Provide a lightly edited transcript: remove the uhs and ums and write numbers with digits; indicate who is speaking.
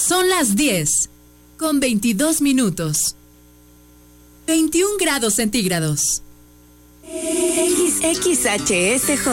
Speaker 1: Son las 10, con 22 minutos. 21 grados centígrados.
Speaker 2: XHSJ